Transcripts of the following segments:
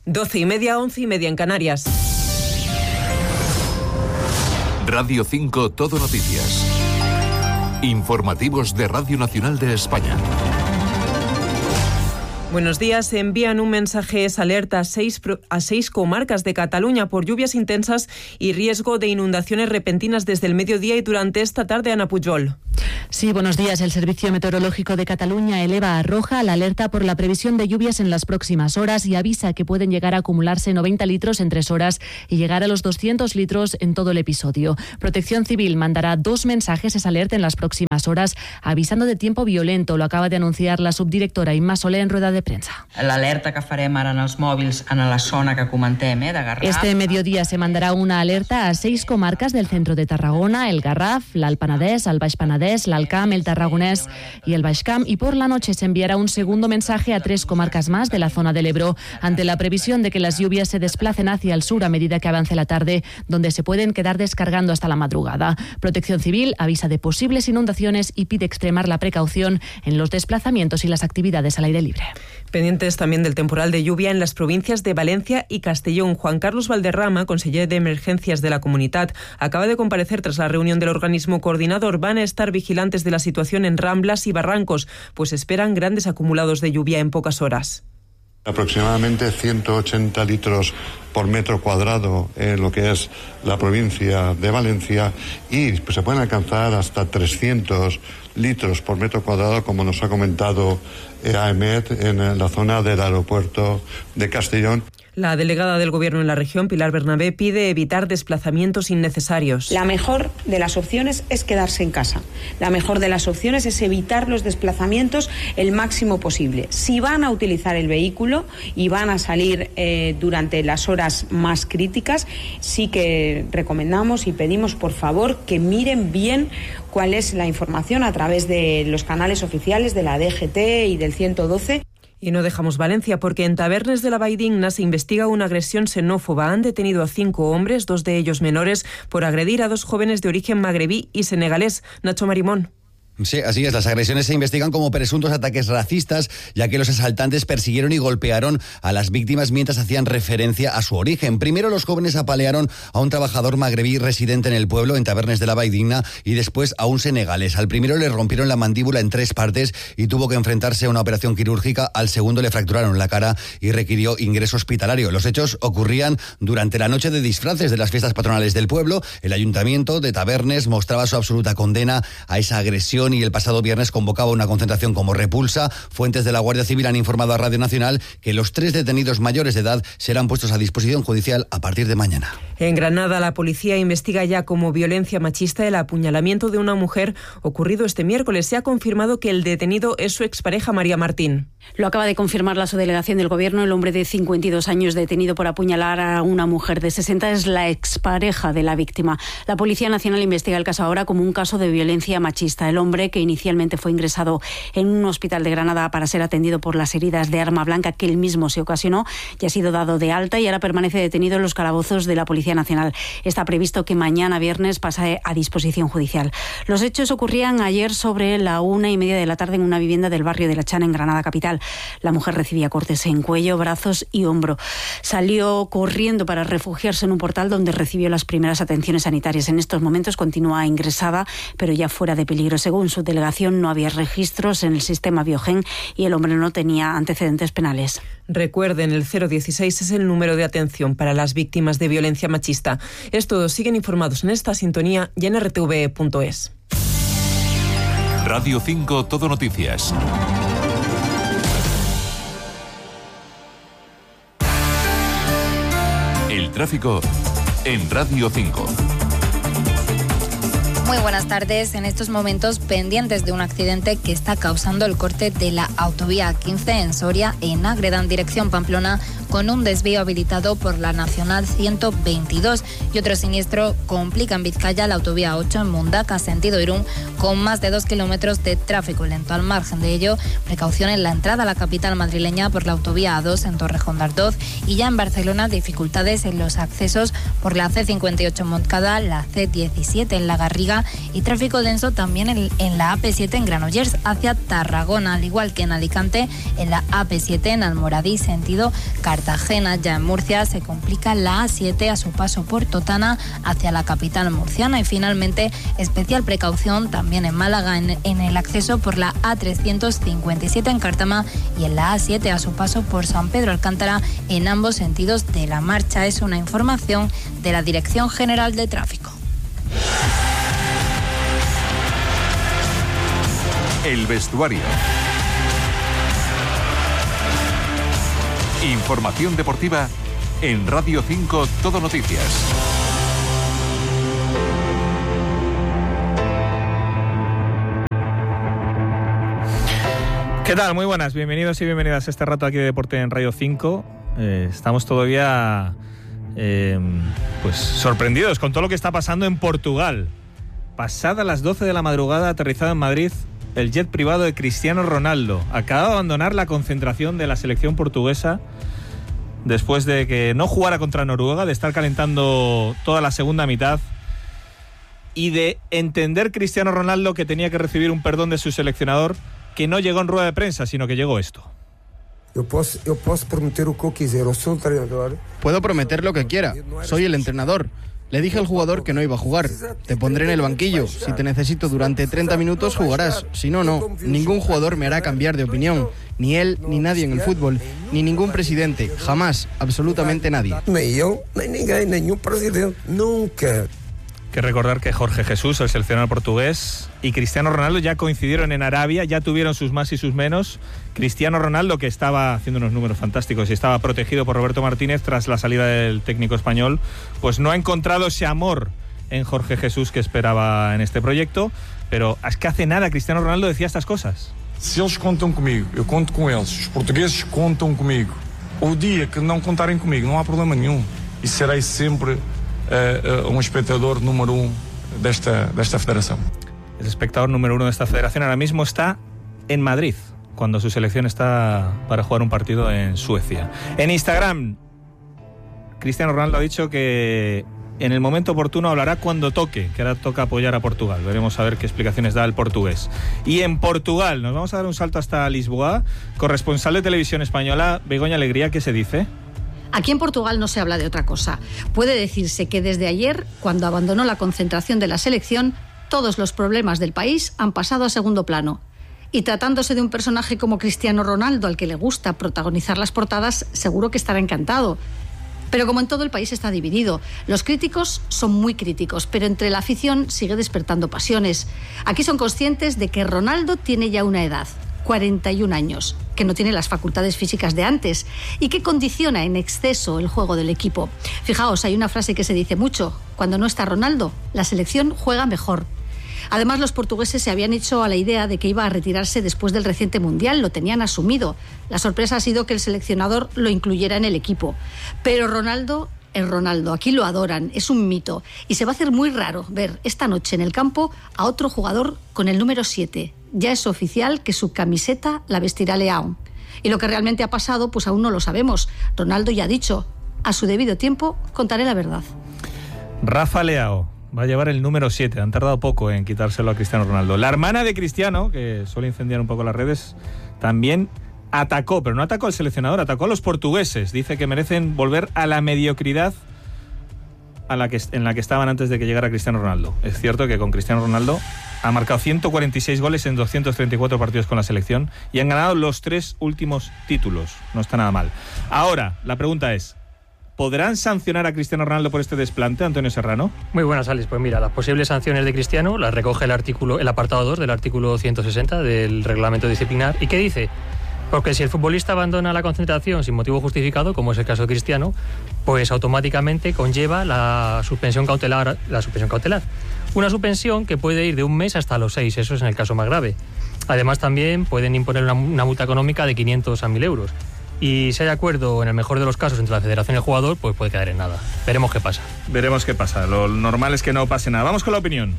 12:30, 11:30 en Canarias. Radio 5 Todo Noticias. Informativos de Radio Nacional de España. Buenos días. Se envían un mensaje alerta a seis comarcas de Cataluña por lluvias intensas y riesgo de inundaciones repentinas desde el mediodía y durante esta tarde. Ana Pujol. Sí, buenos días. El Servicio Meteorológico de Cataluña eleva a roja la alerta por la previsión de lluvias en las próximas horas y avisa que pueden llegar a acumularse 90 litros en 3 horas y llegar a los 200 litros en todo el episodio. Protección Civil mandará 2 mensajes esa alerta en las próximas horas, avisando de tiempo violento. Lo acaba de anunciar la subdirectora Imma Soler en rueda de prensa. L'alerta que farem ara en els mòbils en la zona que comentem, de Garraf. Este mediodía se mandará una alerta a 6 comarcas del centro de Tarragona, el Garraf, l'Alt Penedès, el Baix Penedès, l'Alt Camp, el Tarragonés y el Baix Camp, y por la noche se enviará un segundo mensaje a 3 comarcas más de la zona del Ebro, ante la previsión de que las lluvias se desplacen hacia el sur a medida que avance la tarde, donde se pueden quedar descargando hasta la madrugada. Protección Civil avisa de posibles inundaciones y pide extremar la precaución en los desplazamientos y las actividades al aire libre. Pendientes también del temporal de lluvia en las provincias de Valencia y Castellón. Juan Carlos Valderrama, conseller de Emergencias de la Comunitat, acaba de comparecer tras la reunión del organismo coordinador. Van a estar vigilantes de la situación en Ramblas y Barrancos, pues esperan grandes acumulados de lluvia en pocas horas. Aproximadamente 180 litros por metro cuadrado en lo que es la provincia de Valencia y pues, se pueden alcanzar hasta 300 litros por metro cuadrado, como nos ha comentado AEMET, en la zona del aeropuerto de Castellón. La delegada del Gobierno en la región, Pilar Bernabé, pide evitar desplazamientos innecesarios. La mejor de las opciones es quedarse en casa. La mejor de las opciones es evitar los desplazamientos el máximo posible. Si van a utilizar el vehículo y van a salir durante las horas más críticas, sí que recomendamos y pedimos, por favor, que miren bien cuál es la información a través de los canales oficiales de la DGT y del 112. Y no dejamos Valencia porque en Tavernes de la Valldigna se investiga una agresión xenófoba. Han detenido a 5 hombres, 2 de ellos menores, por agredir a 2 jóvenes de origen magrebí y senegalés. Nacho Marimón. Sí, así es. Las agresiones se investigan como presuntos ataques racistas, ya que los asaltantes persiguieron y golpearon a las víctimas mientras hacían referencia a su origen. Primero los jóvenes apalearon a un trabajador magrebí residente en el pueblo, en Tavernes de la Valldigna, y después a un senegalés. Al primero le rompieron la mandíbula en 3 partes y tuvo que enfrentarse a una operación quirúrgica. Al segundo le fracturaron la cara y requirió ingreso hospitalario. Los hechos ocurrían durante la noche de disfraces de las fiestas patronales del pueblo. El ayuntamiento de Tavernes mostraba su absoluta condena a esa agresión y el pasado viernes convocaba una concentración como repulsa. Fuentes de la Guardia Civil han informado a Radio Nacional que los 3 detenidos mayores de edad serán puestos a disposición judicial a partir de mañana. En Granada, la policía investiga ya como violencia machista el apuñalamiento de una mujer ocurrido este miércoles. Se ha confirmado que el detenido es su expareja María Martín. Lo acaba de confirmar la subdelegación del Gobierno. El hombre de 52 años detenido por apuñalar a una mujer de 60 es la expareja de la víctima. La Policía Nacional investiga el caso ahora como un caso de violencia machista. El hombre, que inicialmente fue ingresado en un hospital de Granada para ser atendido por las heridas de arma blanca que él mismo se ocasionó, ya ha sido dado de alta y ahora permanece detenido en los calabozos de la Policía Nacional. Está previsto que mañana viernes pase a disposición judicial. Los hechos ocurrían ayer sobre la 1:30 de la tarde en una vivienda del barrio de La Chana, en Granada capital. La mujer recibía cortes en cuello, brazos y hombro. Salió corriendo para refugiarse en un portal donde recibió las primeras atenciones sanitarias. En estos momentos continúa ingresada, pero ya fuera de peligro. Según su delegación, no había registros en el sistema Biogen y el hombre no tenía antecedentes penales. Recuerden, el 016 es el número de atención para las víctimas de violencia machista. Estos siguen informados en esta sintonía y en rtv.es. Radio 5 Todo Noticias. El tráfico en Radio 5. Muy buenas tardes. En estos momentos pendientes de un accidente que está causando el corte de la autovía 15 en Soria, en Ágreda, en dirección Pamplona, con un desvío habilitado por la Nacional 122. Y otro siniestro complica en Vizcaya la autovía 8 en Mundaca, sentido Irún, con más de 2 kilómetros de tráfico lento. Al margen de ello, precaución en la entrada a la capital madrileña por la autovía A2 en Torrejón de Ardoz, y ya en Barcelona dificultades en los accesos por la C58 en Montcada, la C17 en La Garriga Murcia y tráfico denso también en la AP7 en Granollers hacia Tarragona, al igual que en Alicante en la AP7 en Almoradí sentido Cartagena. Ya en Murcia se complica la A7 a su paso por Totana hacia la capital murciana y finalmente especial precaución también en Málaga en el acceso por la A357 en Cártama y en la A7 a su paso por San Pedro Alcántara en ambos sentidos de la marcha. Es una información de la Dirección General de Tráfico. El vestuario. Información deportiva en Radio 5 Todo Noticias. ¿Qué tal? Muy buenas, bienvenidos y bienvenidas a este rato aquí de Deporte en Radio 5. Estamos todavía pues sorprendidos con todo lo que está pasando en Portugal. Pasadas las 12 de la madrugada, aterrizado en Madrid el jet privado de Cristiano Ronaldo. Acaba de abandonar la concentración de la selección portuguesa después de que no jugara contra Noruega, de estar calentando toda la segunda mitad y de entender Cristiano Ronaldo que tenía que recibir un perdón de su seleccionador, que no llegó en rueda de prensa, sino que llegó esto. Yo puedo prometer lo que quiera, yo soy el entrenador. Puedo prometer lo que quiera, soy el entrenador. Le dije al jugador que no iba a jugar. Te pondré en el banquillo. Si te necesito durante 30 minutos, jugarás. Si no, no. Ningún jugador me hará cambiar de opinión. Ni él, ni nadie en el fútbol. Ni ningún presidente. Jamás. Absolutamente nadie. Ni yo, ni ninguém, ningún presidente. Nunca. Que recordar que Jorge Jesús, el seleccionador portugués, y Cristiano Ronaldo ya coincidieron en Arabia, ya tuvieron sus más y sus menos. Cristiano Ronaldo, que estaba haciendo unos números fantásticos y estaba protegido por Roberto Martínez tras la salida del técnico español, pues no ha encontrado ese amor en Jorge Jesús que esperaba en este proyecto, pero es que hace nada Cristiano Ronaldo decía estas cosas. Se eles contam comigo, eu conto com eles. Os portugueses contam comigo. O dia que não contarem comigo, não há problema nenhum. E serei sempre un espectador número 1 de esta federación. El espectador número 1 de esta federación ahora mismo está en Madrid, cuando su selección está para jugar un partido en Suecia. En Instagram, Cristiano Ronaldo ha dicho que en el momento oportuno hablará cuando toque, que ahora toca apoyar a Portugal. Veremos a ver qué explicaciones da el portugués. Y en Portugal, nos vamos a dar un salto hasta Lisboa. Corresponsal de Televisión Española, Begoña Alegría, ¿qué se dice? Aquí en Portugal no se habla de otra cosa. Puede decirse que desde ayer, cuando abandonó la concentración de la selección, todos los problemas del país han pasado a segundo plano. Y tratándose de un personaje como Cristiano Ronaldo, al que le gusta protagonizar las portadas, seguro que estará encantado. Pero como en todo el país está dividido, los críticos son muy críticos, pero entre la afición sigue despertando pasiones. Aquí son conscientes de que Ronaldo tiene ya una edad, 41 años, que no tiene las facultades físicas de antes y que condiciona en exceso el juego del equipo. Fijaos, hay una frase que se dice mucho: cuando no está Ronaldo, la selección juega mejor. Además, los portugueses se habían hecho a la idea de que iba a retirarse después del reciente Mundial, lo tenían asumido. La sorpresa ha sido que el seleccionador lo incluyera en el equipo. Pero Ronaldo es Ronaldo, aquí lo adoran, es un mito. Y se va a hacer muy raro ver esta noche en el campo a otro jugador con el número 7. Ya es oficial que su camiseta la vestirá Leão. Y lo que realmente ha pasado, pues aún no lo sabemos. Ronaldo ya ha dicho, a su debido tiempo contaré la verdad. Rafa Leão va a llevar el número 7. Han tardado poco en quitárselo a Cristiano Ronaldo. La hermana de Cristiano, que suele incendiar un poco las redes, también atacó, pero no atacó al seleccionador, atacó a los portugueses. Dice que merecen volver a la mediocridad en la que estaban antes de que llegara Cristiano Ronaldo. Es cierto que con Cristiano Ronaldo ha marcado 146 goles en 234 partidos con la selección y han ganado los 3 últimos títulos. No está nada mal. Ahora, la pregunta es, ¿podrán sancionar a Cristiano Ronaldo por este desplante, Antonio Serrano? Muy buenas, Alex. Pues mira, las posibles sanciones de Cristiano las recoge el apartado 2 del artículo 160 del reglamento disciplinar. ¿Y qué dice? Porque si el futbolista abandona la concentración sin motivo justificado, como es el caso de Cristiano, pues automáticamente conlleva la suspensión cautelar. Una suspensión que puede ir de 1 mes hasta los 6, eso es en el caso más grave. Además, también pueden imponer una multa económica de 500 a 1.000 euros. Y si hay acuerdo, en el mejor de los casos, entre la federación y el jugador, pues puede quedar en nada. Veremos qué pasa. Veremos qué pasa. Lo normal es que no pase nada. Vamos con la opinión.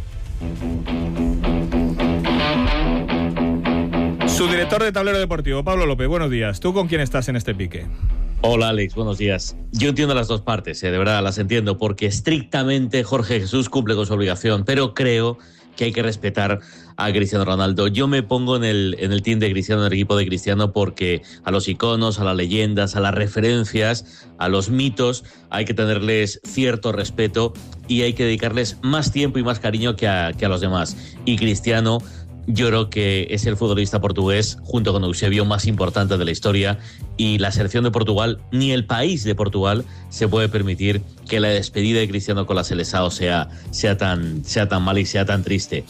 Su director de Tablero Deportivo, Pablo López, buenos días. ¿Tú con quién estás en este pique? Hola Alex, buenos días. Yo entiendo las dos partes, de verdad las entiendo, porque estrictamente Jorge Jesús cumple con su obligación, pero creo que hay que respetar a Cristiano Ronaldo. Yo me pongo en el team de Cristiano, en el equipo de Cristiano, porque a los iconos, a las leyendas, a las referencias, a los mitos, hay que tenerles cierto respeto y hay que dedicarles más tiempo y más cariño que a los demás. Y Cristiano, yo creo que es el futbolista portugués, junto con Eusebio, más importante de la historia, y la selección de Portugal, ni el país de Portugal, se puede permitir que la despedida de Cristiano con la Seleção sea tan mala y sea tan triste.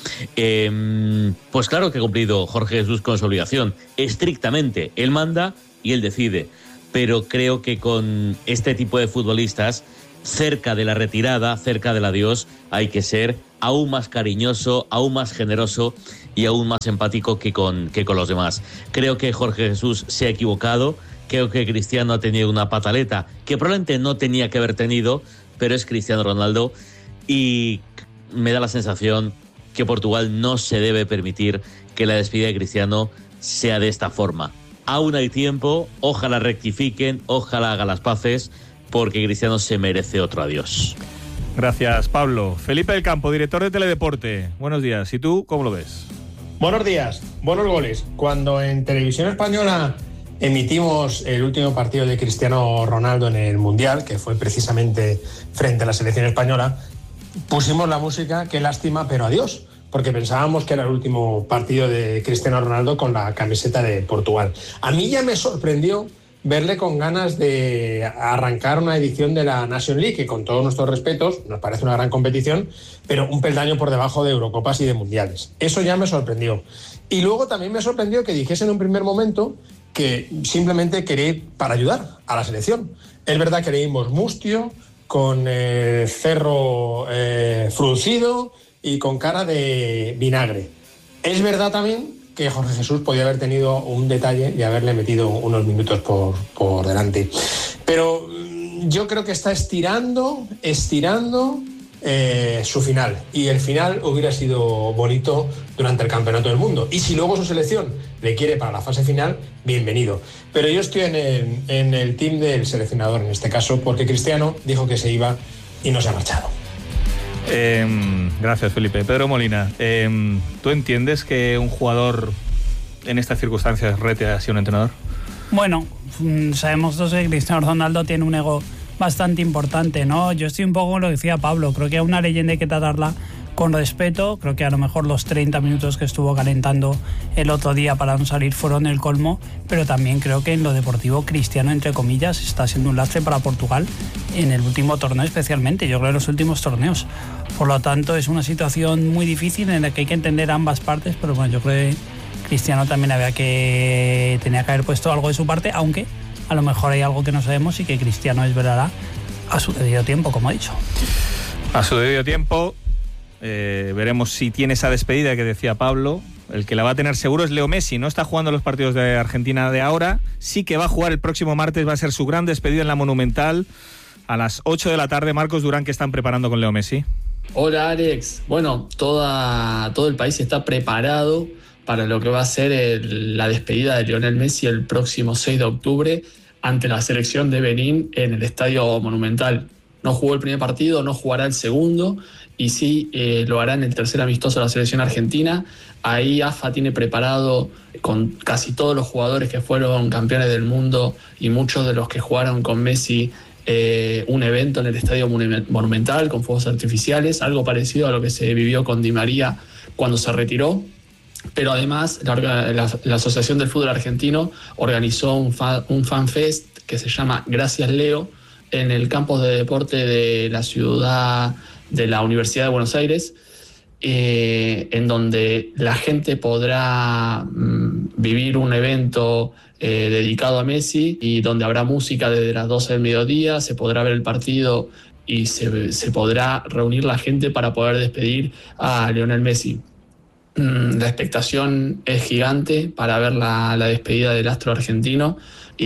Pues claro que ha cumplido Jorge Jesús con su obligación, estrictamente. Él manda y él decide, pero creo que con este tipo de futbolistas, cerca de la retirada, cerca del adiós, hay que ser aún más cariñoso, aún más generoso y aún más empático que con los demás. Creo que Jorge Jesús se ha equivocado, creo que Cristiano ha tenido una pataleta que probablemente no tenía que haber tenido, pero es Cristiano Ronaldo y me da la sensación que Portugal no se debe permitir que la despedida de Cristiano sea de esta forma. Aún hay tiempo, ojalá rectifiquen, ojalá hagan las paces, porque Cristiano se merece otro adiós. Gracias, Pablo. Felipe del Campo, director de Teledeporte. Buenos días. ¿Y tú cómo lo ves? Buenos días. Buenos goles. Cuando en Televisión Española emitimos el último partido de Cristiano Ronaldo en el Mundial, que fue precisamente frente a la selección española, pusimos la música Qué lástima, pero adiós, porque pensábamos que era el último partido de Cristiano Ronaldo con la camiseta de Portugal. A mí ya me sorprendió verle con ganas de arrancar una edición de la Nations League, que con todos nuestros respetos nos parece una gran competición, pero un peldaño por debajo de Eurocopas y de Mundiales. Eso ya me sorprendió. Y luego también me sorprendió que dijese en un primer momento que simplemente quería ir para ayudar a la selección. Es verdad que leímos mustio, con cerro fruncido y con cara de vinagre. Es verdad también que Jorge Jesús podía haber tenido un detalle y haberle metido unos minutos por delante. Pero yo creo que está estirando su final. Y el final hubiera sido bonito durante el Campeonato del Mundo. Y si luego su selección le quiere para la fase final, bienvenido. Pero yo estoy en el team del seleccionador en este caso, porque Cristiano dijo que se iba y no se ha marchado. Gracias, Felipe. Pedro Molina, ¿tú entiendes que un jugador en estas circunstancias rete así a un entrenador? Bueno, sabemos todos que Cristiano Ronaldo tiene un ego bastante importante, ¿no? Yo estoy un poco como lo decía Pablo, creo que a una leyenda hay que tratarla con respeto. Creo que a lo mejor los 30 minutos que estuvo calentando el otro día para no salir fueron el colmo, pero también creo que en lo deportivo Cristiano, entre comillas, está siendo un lastre para Portugal en el último torneo especialmente, yo creo en los últimos torneos. Por lo tanto, es una situación muy difícil en la que hay que entender ambas partes, pero bueno, yo creo que Cristiano también tenía que haber puesto algo de su parte, aunque a lo mejor hay algo que no sabemos y que Cristiano desvelará a su debido tiempo, como he dicho. A su debido tiempo. Veremos si tiene esa despedida que decía Pablo. El que la va a tener seguro es Leo Messi. No está jugando los partidos de Argentina de ahora. Sí que va a jugar el próximo martes. Va a ser su gran despedida en la Monumental a las 8 de la tarde. Marcos Durán, ¿qué están preparando con Leo Messi? Hola Alex. Bueno, todo el país está preparado para lo que va a ser la despedida de Lionel Messi el próximo 6 de octubre ante la selección de Benín en el Estadio Monumental. No jugó el primer partido, no jugará el segundo y sí lo hará en el tercer amistoso de la selección argentina. Ahí AFA tiene preparado con casi todos los jugadores que fueron campeones del mundo y muchos de los que jugaron con Messi un evento en el Estadio Monumental con fuegos artificiales, algo parecido a lo que se vivió con Di María cuando se retiró. Pero además la Asociación del Fútbol Argentino organizó un fanfest que se llama Gracias Leo en el campus de deporte de la ciudad de la Universidad de Buenos Aires, en donde la gente podrá vivir un evento dedicado a Messi y donde habrá música desde las 12 del mediodía, se podrá ver el partido y se podrá reunir la gente para poder despedir a Lionel Messi. La expectación es gigante para ver la despedida del astro argentino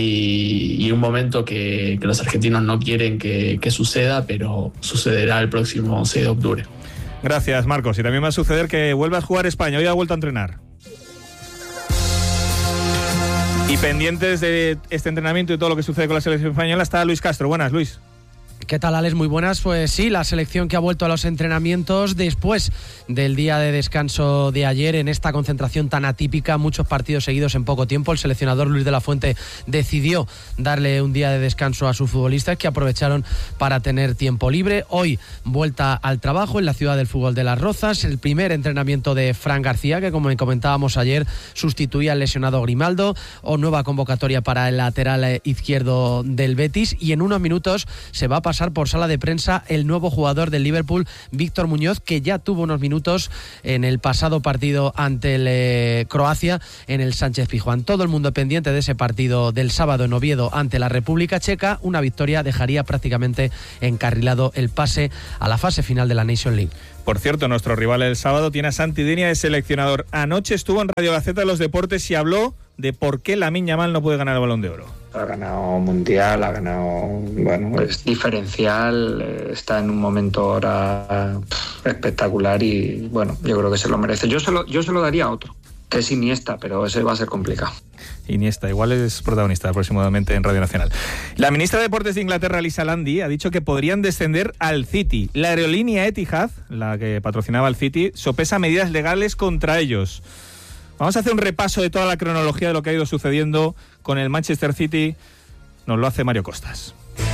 y un momento que los argentinos no quieren que suceda, pero sucederá el próximo 6 de octubre. Gracias, Marcos. Y también va a suceder que vuelva a jugar España. Hoy ha vuelto a entrenar. Y pendientes de este entrenamiento y todo lo que sucede con la selección española está Luis Castro. Buenas, Luis. ¿Qué tal, Alex? Muy buenas. Pues sí, la selección que ha vuelto a los entrenamientos después del día de descanso de ayer en esta concentración tan atípica, muchos partidos seguidos en poco tiempo. El seleccionador Luis de la Fuente decidió darle un día de descanso a sus futbolistas que aprovecharon para tener tiempo libre. Hoy vuelta al trabajo en la ciudad del fútbol de Las Rozas, el primer entrenamiento de Fran García, que como comentábamos ayer sustituía al lesionado Grimaldo, o nueva convocatoria para el lateral izquierdo del Betis, y en unos minutos se va a pasar por sala de prensa el nuevo jugador del Liverpool, Víctor Muñoz, que ya tuvo unos minutos en el pasado partido ante el Croacia en el Sánchez-Pizjuán. Todo el mundo pendiente de ese partido del sábado en Oviedo ante la República Checa. Una victoria dejaría prácticamente encarrilado el pase a la fase final de la Nation League. Por cierto, nuestro rival el sábado tiene a Santi Denia de seleccionador. Anoche estuvo en Radio Gaceta de los Deportes y habló de por qué Lamine Yamal no puede ganar el Balón de Oro. Ha ganado Mundial, ha ganado, bueno, es diferencial, está en un momento ahora espectacular y bueno, yo creo que se lo merece. Yo se lo daría a otro, que es Iniesta, pero ese va a ser complicado. Iniesta, igual es protagonista próximamente en Radio Nacional. La ministra de Deportes de Inglaterra, Lisa Landi, ha dicho que podrían descender al City. La aerolínea Etihad, la que patrocinaba al City, sopesa medidas legales contra ellos. Vamos a hacer un repaso de toda la cronología de lo que ha ido sucediendo con el Manchester City. Nos lo hace Mario Costas.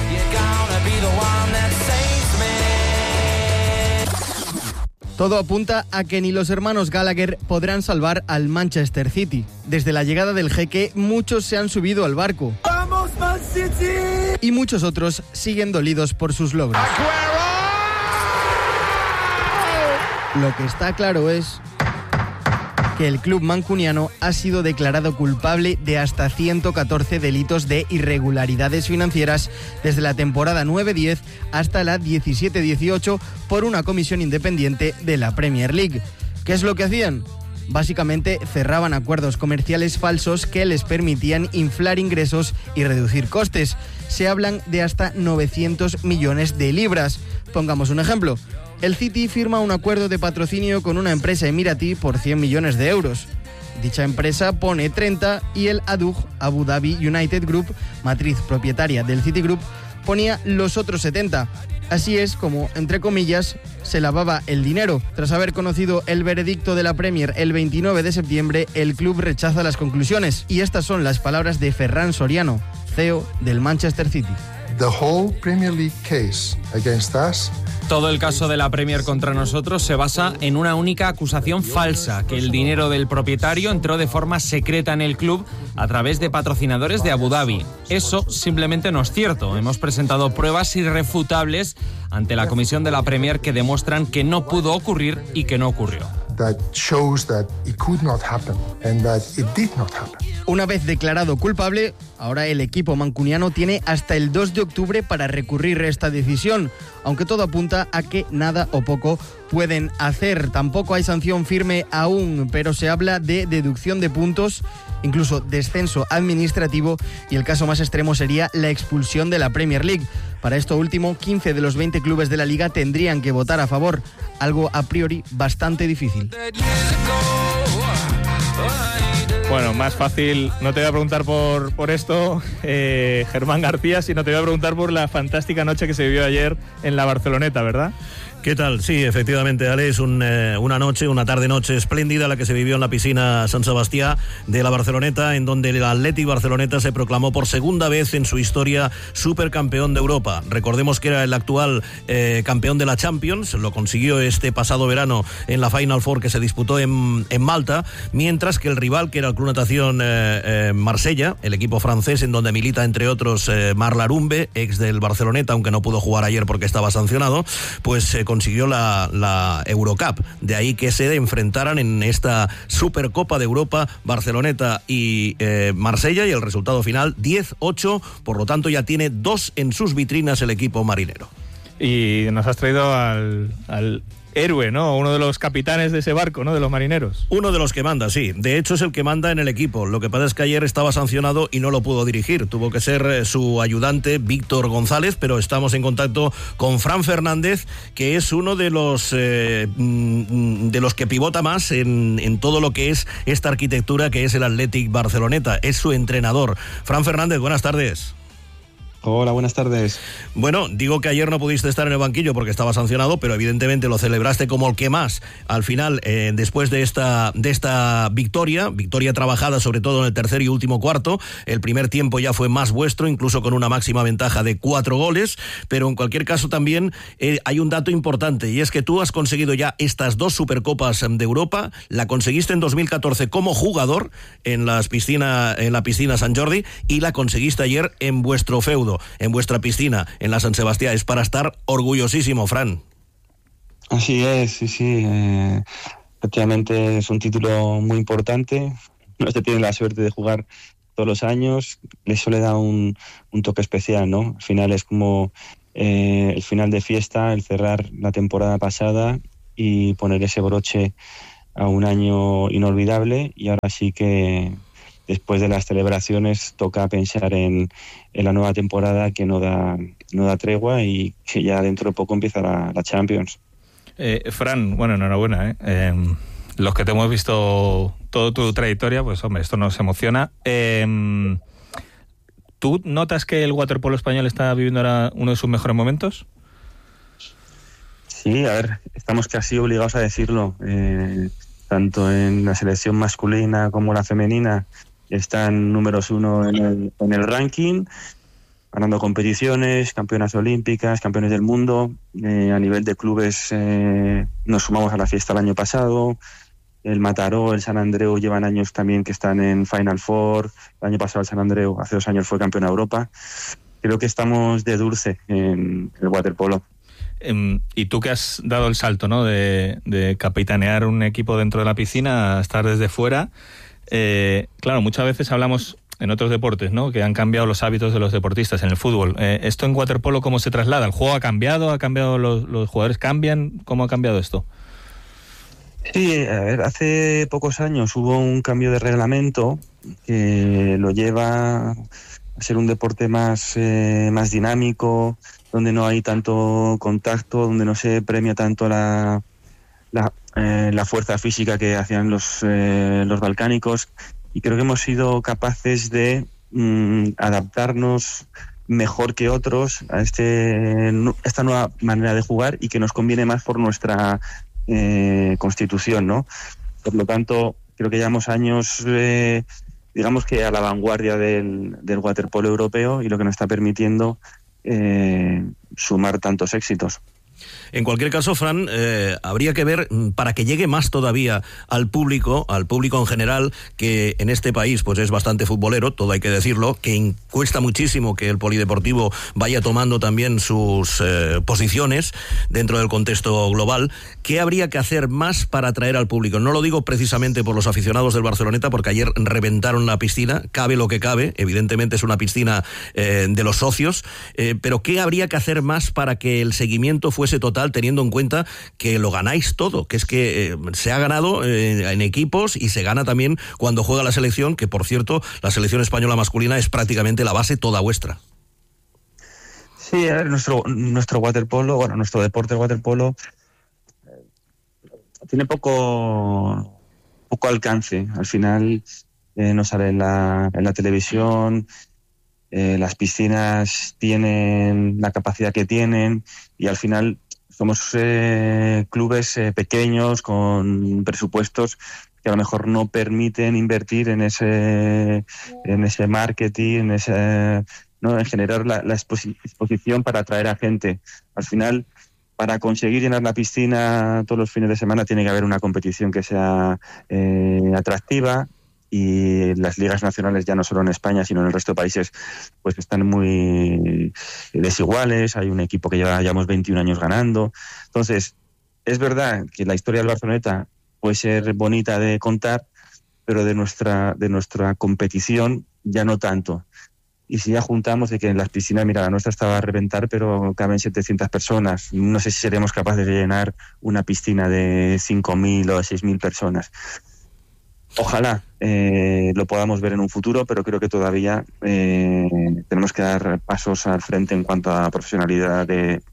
Todo apunta a que ni los hermanos Gallagher podrán salvar al Manchester City. Desde la llegada del jeque, muchos se han subido al barco. ¡Vamos, Man City! Y muchos otros siguen dolidos por sus logros. Lo que está claro es que el club mancuniano ha sido declarado culpable de hasta 114 delitos de irregularidades financieras desde la temporada 9-10 hasta la 17-18 por una comisión independiente de la Premier League. ¿Qué es lo que hacían? Básicamente cerraban acuerdos comerciales falsos que les permitían inflar ingresos y reducir costes. Se hablan de hasta 900 millones de libras. Pongamos un ejemplo. El City firma un acuerdo de patrocinio con una empresa emiratí por 100 millones de euros. Dicha empresa pone 30 y el ADUG, Abu Dhabi United Group, matriz propietaria del City Group, ponía los otros 70. Así es como, entre comillas, se lavaba el dinero. Tras haber conocido el veredicto de la Premier el 29 de septiembre, el club rechaza las conclusiones. Y estas son las palabras de Ferran Soriano, CEO del Manchester City. The whole Premier League case against us. Todo el caso de la Premier contra nosotros se basa en una única acusación falsa, que el dinero del propietario entró de forma secreta en el club a través de patrocinadores de Abu Dhabi. Eso simplemente no es cierto. Hemos presentado pruebas irrefutables ante la comisión de la Premier que demuestran que no pudo ocurrir y que no ocurrió. That shows that it could not happen and that it did not happen. Una vez declarado culpable, ahora el equipo mancuniano tiene hasta el 2 de octubre para recurrir esta decisión, aunque todo apunta a que nada o poco pueden hacer. Tampoco hay sanción firme aún, pero se habla de deducción de puntos, incluso descenso administrativo, y el caso más extremo sería la expulsión de la Premier League. Para esto último, 15 de los 20 clubes de la Liga tendrían que votar a favor, algo a priori bastante difícil. Bueno, más fácil, no te voy a preguntar por esto, Germán García, sino te voy a preguntar por la fantástica noche que se vivió ayer en la Barceloneta, ¿verdad? ¿Qué tal? Sí, efectivamente, Ale, es una tarde-noche espléndida la que se vivió en la piscina San Sebastián de la Barceloneta, en donde el Athletic Barceloneta se proclamó por segunda vez en su historia supercampeón de Europa. Recordemos que era el actual campeón de la Champions, lo consiguió este pasado verano en la Final Four que se disputó en Malta, mientras que el rival, que era el Club Natación Marsella, el equipo francés en donde milita entre otros Marc Larumbe, ex del Barceloneta, aunque no pudo jugar ayer porque estaba sancionado, pues consiguió la Eurocup. De ahí que se enfrentaran en esta Supercopa de Europa Barceloneta y Marsella, y el resultado final 10-8, por lo tanto ya tiene 2 en sus vitrinas el equipo marinero. Y nos has traído al héroe, ¿no? Uno de los capitanes de ese barco, ¿no? De los marineros. Uno de los que manda, sí. De hecho, es el que manda en el equipo. Lo que pasa es que ayer estaba sancionado y no lo pudo dirigir. Tuvo que ser su ayudante, Víctor González, pero estamos en contacto con Fran Fernández, que es uno de los que pivota más en todo lo que es esta arquitectura que es el Athletic Barceloneta. Es su entrenador. Fran Fernández, buenas tardes. Hola, buenas tardes. Bueno, digo que ayer no pudiste estar en el banquillo porque estaba sancionado, pero evidentemente lo celebraste como el que más. Al final, después de esta victoria trabajada sobre todo en el tercer y último cuarto, el primer tiempo ya fue más vuestro, incluso con una máxima ventaja de 4 goles, pero en cualquier caso también hay un dato importante, y es que tú has conseguido ya estas 2 Supercopas de Europa. La conseguiste en 2014 como jugador en la piscina Sant Jordi, y la conseguiste ayer en vuestro feudo, en vuestra piscina, en la San Sebastián. Es para estar orgullosísimo, Fran. Así es, sí. Efectivamente es un título muy importante. No se tiene la suerte de jugar todos los años. Eso le da un toque especial, ¿no? Al final es como el final de fiesta, el cerrar la temporada pasada y poner ese broche a un año inolvidable. Y ahora sí que, después de las celebraciones, toca pensar en la nueva temporada, que no da tregua, y que ya dentro de poco empieza la Champions. Fran, bueno, enhorabuena. Los que te hemos visto toda tu trayectoria, pues hombre, esto nos emociona. ¿Tú notas que el waterpolo español está viviendo ahora uno de sus mejores momentos? Sí, a ver, estamos casi obligados a decirlo. Tanto en la selección masculina como la femenina están números 1 en el ranking, ganando competiciones, campeonas olímpicas, campeones del mundo. A nivel de clubes nos sumamos a la fiesta el año pasado. El Mataró, el Sant Andreu llevan años también que están en Final Four. El año pasado el Sant Andreu, hace 2 años, fue campeón de Europa. Creo que estamos de dulce en el waterpolo. Y tú que has dado el salto, ¿no?, de capitanear un equipo dentro de la piscina a estar desde fuera, claro, muchas veces hablamos en otros deportes, ¿no?, que han cambiado los hábitos de los deportistas en el fútbol. ¿Esto en waterpolo cómo se traslada? ¿El juego ha cambiado los jugadores cambian? ¿Cómo ha cambiado esto? Sí, a ver, hace pocos años hubo un cambio de reglamento que lo lleva a ser un deporte más dinámico, donde no hay tanto contacto, donde no se premia tanto la fuerza física que hacían los balcánicos, y creo que hemos sido capaces de adaptarnos mejor que otros a esta nueva manera de jugar, y que nos conviene más por nuestra constitución, ¿no? Por lo tanto, creo que llevamos años, digamos que a la vanguardia del waterpolo europeo, y lo que nos está permitiendo sumar tantos éxitos. En cualquier caso, Fran, habría que ver, para que llegue más todavía al público en general, que en este país pues es bastante futbolero, todo hay que decirlo, que cuesta muchísimo que el polideportivo vaya tomando también sus posiciones dentro del contexto global. ¿Qué habría que hacer más para atraer al público? No lo digo precisamente por los aficionados del Barceloneta, porque ayer reventaron la piscina, cabe lo que cabe, evidentemente es una piscina de los socios, pero ¿qué habría que hacer más para que el seguimiento fuese total, teniendo en cuenta que lo ganáis todo, que es que se ha ganado en equipos, y se gana también cuando juega la selección, que por cierto, la selección española masculina es prácticamente la base toda vuestra? Sí, a ver, nuestro waterpolo, bueno, nuestro deporte, el waterpolo, tiene poco alcance. Al final no sale en la televisión. Las piscinas tienen la capacidad que tienen, y al final somos clubes pequeños con presupuestos que a lo mejor no permiten invertir en ese marketing, en generar la exposición para atraer a gente. Al final, para conseguir llenar la piscina todos los fines de semana, tiene que haber una competición que sea atractiva. Y las ligas nacionales, ya no solo en España, sino en el resto de países, pues están muy desiguales. Hay un equipo que llevamos 21 años ganando. Entonces, es verdad que la historia del Barceloneta puede ser bonita de contar, pero de nuestra competición ya no tanto. Y si ya juntamos de que en las piscinas, mira, la nuestra estaba a reventar, pero caben 700 personas. No sé si seremos capaces de llenar una piscina de 5.000 o 6.000 personas. Ojalá lo podamos ver en un futuro, pero creo que todavía tenemos que dar pasos al frente en cuanto a profesionalización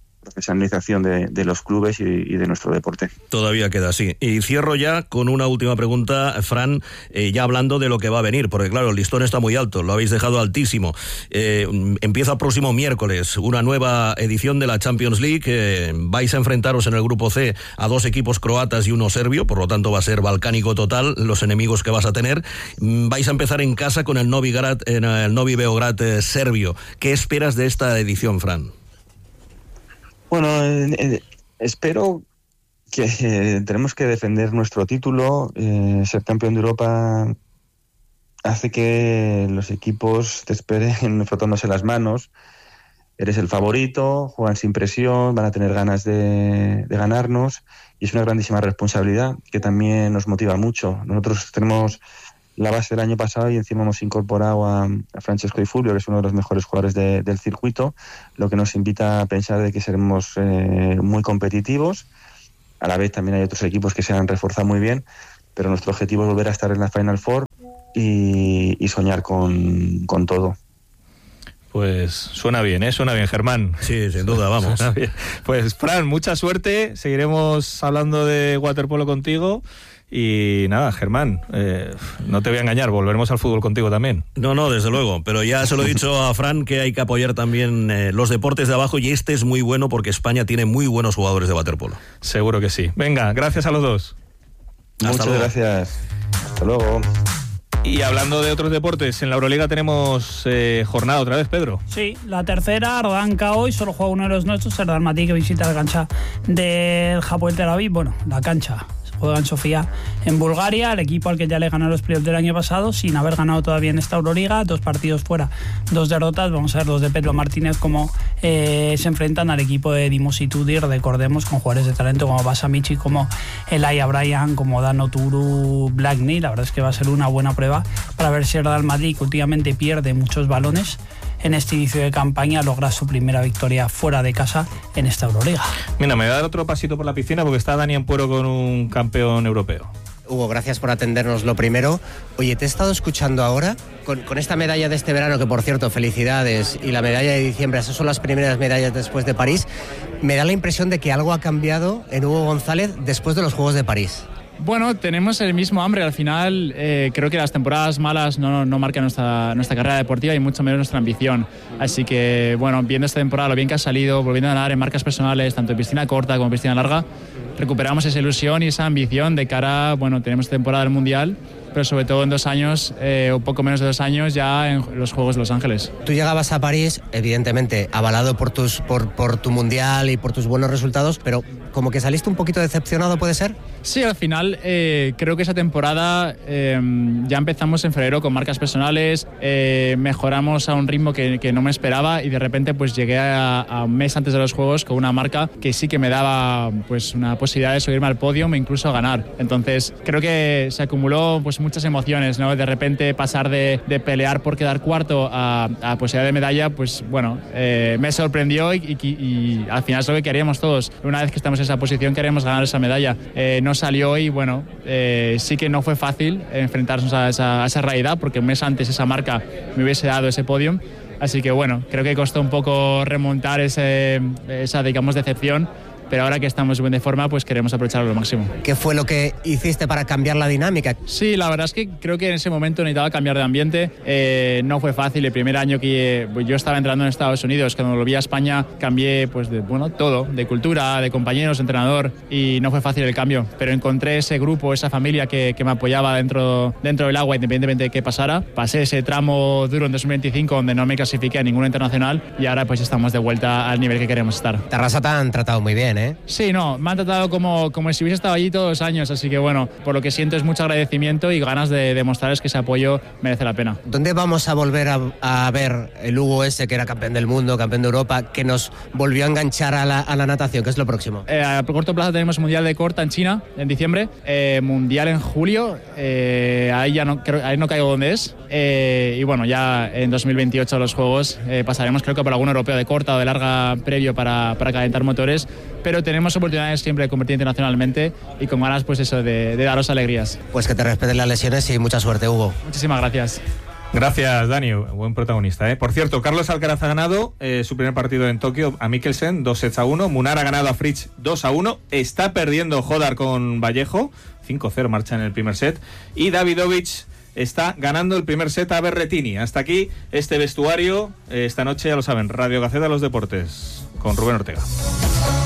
de los clubes y de nuestro deporte. Todavía queda así. Y cierro ya con una última pregunta, Fran, ya hablando de lo que va a venir, porque claro, el listón está muy alto, lo habéis dejado altísimo. Empieza el próximo miércoles una nueva edición de la Champions League. Vais a enfrentaros en el grupo C a 2 equipos croatas y uno serbio, por lo tanto va a ser balcánico total los enemigos que vas a tener. Vais a empezar en casa con el Novi Beograd serbio. ¿Qué esperas de esta edición, Fran? Bueno, espero que tenemos que defender nuestro título. Ser campeón de Europa hace que los equipos te esperen frotándose las manos. Eres el favorito, juegan sin presión, van a tener ganas de ganarnos y es una grandísima responsabilidad que también nos motiva mucho. Nosotros tenemos la base del año pasado y encima hemos incorporado a Francesco Di Fulvio, que es uno de los mejores jugadores del circuito, lo que nos invita a pensar de que seremos muy competitivos. A la vez también hay otros equipos que se han reforzado muy bien, pero nuestro objetivo es volver a estar en la Final Four y soñar con todo. Pues suena bien, Germán. Sí, sin duda, vamos. Bien. Pues Fran, mucha suerte, seguiremos hablando de waterpolo contigo. Y nada, Germán, no te voy a engañar, volveremos al fútbol contigo también. No, desde luego, pero ya se lo he dicho a Fran que hay que apoyar también los deportes de abajo y este es muy bueno porque España tiene muy buenos jugadores de waterpolo. Seguro que sí. Venga, gracias a los dos. Muchas gracias. Hasta luego. Y hablando de otros deportes, en la Euroliga tenemos jornada otra vez, Pedro. Sí, la tercera arranca hoy, solo juega uno de los nuestros, el Real Madrid, que visita la cancha del Hapoel Tel Aviv. Bueno, la cancha juega en Sofía, en Bulgaria, el equipo al que ya le ganó los playoffs del año pasado, sin haber ganado todavía en esta Euroliga, 2 partidos fuera, 2 derrotas. Vamos a ver los de Pedro Martínez cómo se enfrentan al equipo de Dimos y Tudir, recordemos, con jugadores de talento como Basamichi, como Elijah Bryan, como Dano Turu, Blackney. La verdad es que va a ser una buena prueba para ver si el Real Madrid, que últimamente pierde muchos balones, en este inicio de campaña logra su primera victoria fuera de casa en esta Euroliga. Mira, me voy a dar otro pasito por la piscina porque está Dani Ampuero con un campeón europeo. Hugo, gracias por atendernos lo primero. Oye, te he estado escuchando ahora con esta medalla de este verano, que por cierto, felicidades, y la medalla de diciembre, esas son las primeras medallas después de París. Me da la impresión de que algo ha cambiado en Hugo González después de los Juegos de París. Bueno, tenemos el mismo hambre. Al final creo que las temporadas malas no marcan nuestra carrera deportiva y mucho menos nuestra ambición. Así que, bueno, viendo esta temporada, lo bien que ha salido, volviendo a nadar en marcas personales, tanto en piscina corta como en piscina larga, recuperamos esa ilusión y esa ambición de cara, bueno, tenemos temporada del Mundial, pero sobre todo en 2 años, o poco menos de 2 años, ya en los Juegos de Los Ángeles. Tú llegabas a París, evidentemente, avalado por tu Mundial y por tus buenos resultados, pero como que saliste un poquito decepcionado, ¿puede ser? Sí, al final creo que esa temporada ya empezamos en febrero con marcas personales, mejoramos a un ritmo que no me esperaba y de repente pues llegué a un mes antes de los Juegos con una marca que sí que me daba pues una posibilidad de subirme al podio e incluso a ganar. Entonces creo que se acumuló pues muchas emociones, ¿no? De repente pasar de pelear por quedar cuarto a posibilidad de medalla, pues bueno, me sorprendió y al final es lo que queríamos todos. Una vez que estamos en esa posición queremos ganar esa medalla. No salió y bueno, sí que no fue fácil enfrentarnos a esa realidad porque un mes antes esa marca me hubiese dado ese podium. Así que bueno, creo que costó un poco remontar esa digamos decepción. Pero ahora que estamos de forma, pues queremos aprovecharlo al máximo. ¿Qué fue lo que hiciste para cambiar la dinámica? Sí, la verdad es que creo que en ese momento necesitaba cambiar de ambiente. No fue fácil. El primer año que yo estaba entrando en Estados Unidos, cuando volví a España, cambié pues todo, de cultura, de compañeros, de entrenador, y no fue fácil el cambio. Pero encontré ese grupo, esa familia que me apoyaba dentro del agua, independientemente de qué pasara. Pasé ese tramo duro en 2025, donde no me clasifiqué a ningún internacional, y ahora pues estamos de vuelta al nivel que queremos estar. Tarrasa te han tratado muy bien, ¿eh? Sí, no, me han tratado como si hubiese estado allí todos los años, así que bueno, por lo que siento es mucho agradecimiento y ganas de demostrarles que ese apoyo merece la pena. ¿Dónde vamos a volver a ver el Hugo ese, que era campeón del mundo, campeón de Europa, que nos volvió a enganchar a la natación? ¿Qué es lo próximo? A corto plazo tenemos Mundial de Corta en China, en diciembre, Mundial en julio, ahí ya no caigo dónde es, y bueno, ya en 2028 los Juegos pasaremos creo que por algún europeo de corta o de larga previo para calentar motores, pero tenemos oportunidades siempre de competir internacionalmente y con ganas pues eso de daros alegrías. Pues que te respeten las lesiones y mucha suerte, Hugo. Muchísimas gracias. Gracias, Dani, buen protagonista, ¿eh? Por cierto, Carlos Alcaraz ha ganado su primer partido en Tokio a Mikkelsen, 2-1. Munar ha ganado a Fritz 2-1. Está perdiendo Hodar con Vallejo, 5-0 marcha en el primer set. Y Davidovich está ganando el primer set a Berrettini. Hasta aquí este vestuario. Esta noche, ya lo saben, Radio Gaceta de los Deportes, con Rubén Ortega.